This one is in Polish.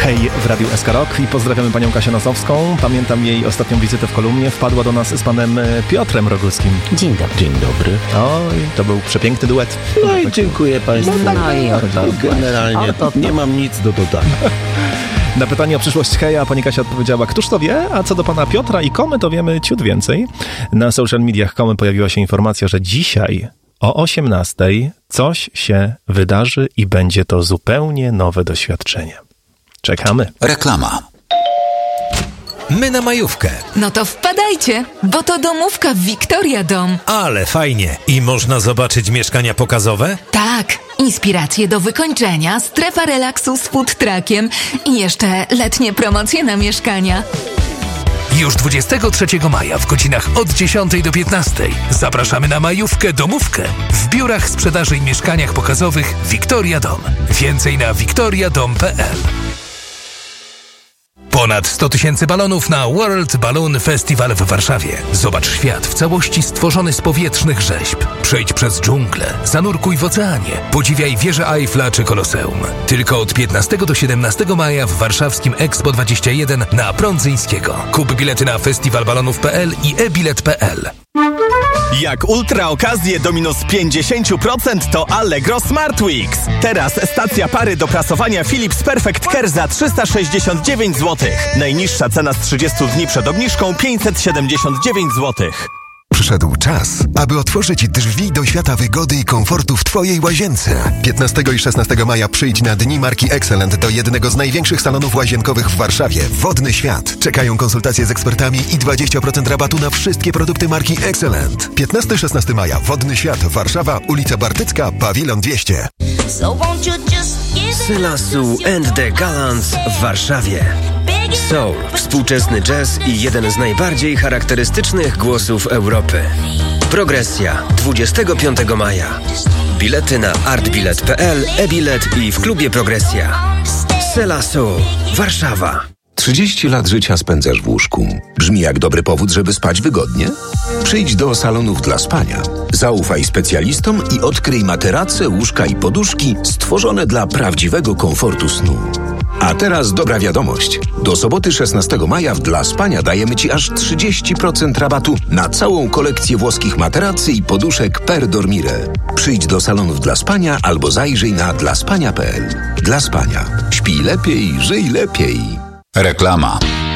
Hej w Radiu SK Rock i pozdrawiamy panią Kasię Nosowską. Pamiętam jej ostatnią wizytę w kolumnie. Wpadła do nas z panem Piotrem Rogulskim. Dzień dobry. Dzień dobry. Oj, to był przepiękny duet. No i dziękuję państwu. No i o to generalnie nie mam nic do dodania. Na pytanie o przyszłość Heja pani Kasia odpowiedziała, któż to wie, a co do pana Piotra i Komy to wiemy ciut więcej. Na social mediach Komy pojawiła się informacja, że dzisiaj o 18:00 coś się wydarzy i będzie to zupełnie nowe doświadczenie. Czekamy. Reklama. My na majówkę. No to wpadajcie, bo to domówka w Victoria Dom. Ale fajnie. I można zobaczyć mieszkania pokazowe? Tak, inspiracje do wykończenia, strefa relaksu z food truckiem i jeszcze letnie promocje na mieszkania. Już 23 maja w godzinach od 10 do 15 zapraszamy na majówkę domówkę w biurach sprzedaży i mieszkaniach pokazowych Victoria Dom. Więcej na victoriadom.pl. Ponad 100 000 balonów na World Balloon Festival w Warszawie. Zobacz świat w całości stworzony z powietrznych rzeźb. Przejdź przez dżunglę, zanurkuj w oceanie, podziwiaj wieżę Eiffla czy Koloseum. Tylko od 15 do 17 maja w warszawskim Expo 21 na Prądzyńskiego. Kup bilety na festiwalbalonów.pl i e-bilet.pl. Jak ultra okazje do minus 50% to Allegro Smart Weeks. Teraz stacja pary do prasowania Philips Perfect Care za 369 zł. Najniższa cena z 30 dni przed obniżką 579 zł. Przyszedł czas, aby otworzyć drzwi do świata wygody i komfortu w Twojej łazience. 15 i 16 maja przyjdź na Dni Marki Excellent do jednego z największych salonów łazienkowych w Warszawie. Wodny Świat. Czekają konsultacje z ekspertami i 20% rabatu na wszystkie produkty marki Excellent. 15-16 maja. Wodny Świat. Warszawa, ulica Bartycka, Pawilon 200. Syla Sue and the Gallants w Warszawie. Soul, współczesny jazz i jeden z najbardziej charakterystycznych głosów Europy. Progresja, 25 maja. Bilety na artbilet.pl, e-bilet i w klubie Progresja. Syla Sue, Warszawa. 30 lat życia spędzasz w łóżku. Brzmi jak dobry powód, żeby spać wygodnie? Przyjdź do salonów dla spania. Zaufaj specjalistom i odkryj materace, łóżka i poduszki stworzone dla prawdziwego komfortu snu. A teraz dobra wiadomość. Do soboty 16 maja w Dla Spania dajemy Ci aż 30% rabatu na całą kolekcję włoskich materacy i poduszek per dormire. Przyjdź do salonów Dla Spania albo zajrzyj na dlaspania.pl. Dla Spania. Śpij lepiej, żyj lepiej. Reklama.